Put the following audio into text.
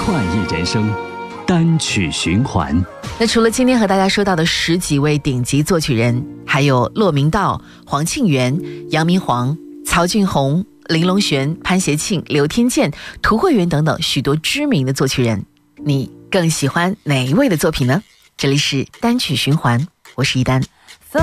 创意人生单曲循环。 那除了今天和大家说到的10几位顶级作曲人，还有骆明道、黄庆元、杨明煌、曹俊宏、林隆璇、潘协庆、刘天健、涂慧源等等许多知名的作曲人，你更喜欢哪一位的作品呢？这里是单曲循环，我是一丹。